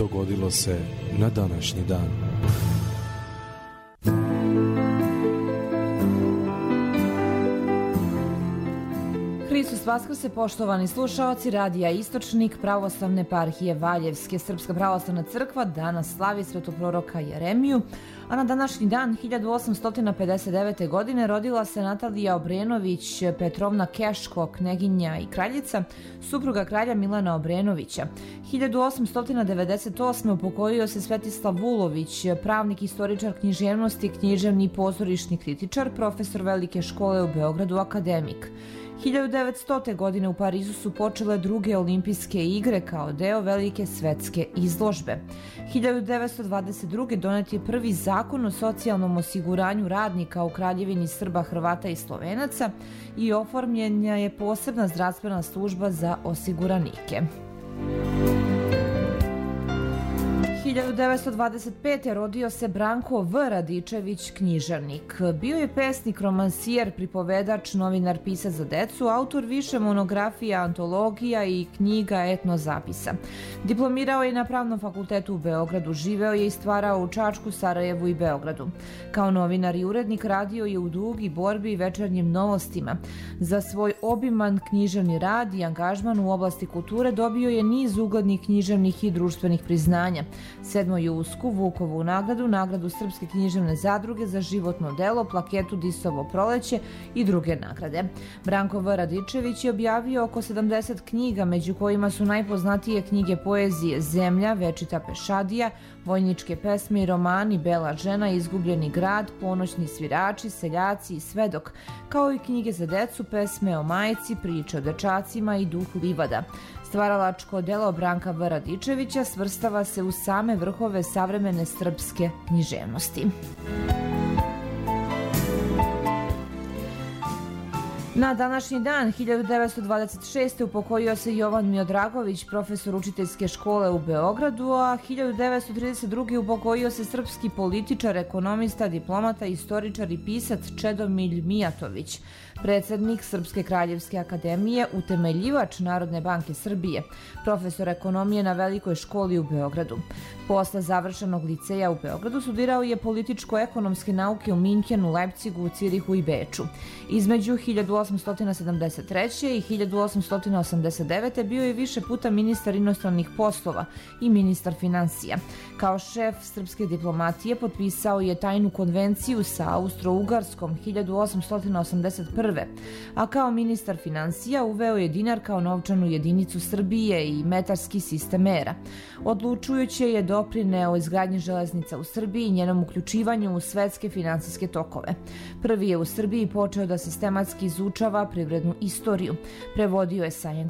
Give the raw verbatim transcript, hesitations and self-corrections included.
dogodilo se na današnji dan. Hristos vaskrse, poštovani slušaoci Radija Istočnik Pravoslavne eparhije Valjevske. Srpska pravoslavna crkva danas slavi svetoproroka Jeremiju, a na današnji dan hiljadu osamsto pedeset devete. godine rodila se Natalija Obrenović Petrovna Keško, kneginja i kraljica, supruga kralja Milana Obrenovića. hiljadu osamsto devedeset osme. upokojio se Svetislav Vulović, pravnik, istoričar književnosti, književni i pozorišni kritičar, profesor Velike škole u Beogradu, akademik. hiljadu devetstote. godine u Parizu su počele druge olimpijske igre kao deo velike svetske izložbe. hiljadu devetsto dvadeset druge. donet je prvi zakon o socijalnom osiguranju radnika u Kraljevini Srba, Hrvata i Slovenaca i oformljena je posebna zdravstvena služba za osiguranike. hiljadu devetsto dvadeset pete. rodio se Branko V. Radičević, književnik. Bio je pesnik, romansijer, pripovedač, novinar, pisac za decu, autor više monografija, antologija i knjiga etnozapisa. Diplomirao je na Pravnom fakultetu u Beogradu, živeo je i stvarao u Čačku, Sarajevu i Beogradu. Kao novinar i urednik radio je u Dugi, Borbi i Večernjim novostima. Za svoj obiman književni rad i angažman u oblasti kulture dobio je niz uglednih književnih i društvenih priznanja. Sedmojusku, Vukovu nagradu, nagradu Srpske književne zadruge za životno delo, plaketu Disovo proleće i druge nagrade. Branko V. Radičević je objavio oko sedamdeset knjiga, među kojima su najpoznatije knjige poezije Zemlja, Večita pešadija, vojničke pesme i romani Bela žena, Izgubljeni grad, Ponoćni svirači, Seljaci i Svedok, kao i knjige za decu, pesme o majci, priče o dečacima i Duh livada. Stvaralačko delo Branka V. Radičevića svrstava se u same vrhove savremene srpske književnosti. Na današnji dan hiljadu devetsto dvadeset šeste. upokojio se Jovan Miodragović, profesor učiteljske škole u Beogradu, a hiljadu devetsto trideset druge. upokojio se srpski političar, ekonomista, diplomata, istoričar i pisac Čedomilj Mijatović, predsednik Srpske kraljevske akademije, utemeljivač Narodne banke Srbije, profesor ekonomije na Velikoj školi u Beogradu. Posle završenog liceja u Beogradu studirao je političko-ekonomske nauke u Minhenu, Lepcigu, Cirihu i Beču. Između hiljadu osamsto sedamdeset treće. i hiljadu osamsto osamdeset devete. bio je više puta ministar inostranih poslova i ministar finansija. Kao šef srpske diplomatije potpisao je tajnu konvenciju sa Austro-Ugarskom hiljadu osamsto osamdeset prve. a kao ministar finansija uveo je dinar kao novčanu jedinicu Srbije i metarski sistem mera. Odlučujuće je doprineo izgradnji železnica u Srbiji i njenom uključivanju u svetske finansijske tokove. Prvi je u Srbiji počeo da sistematski izučava privrednu istoriju. Prevodio je sa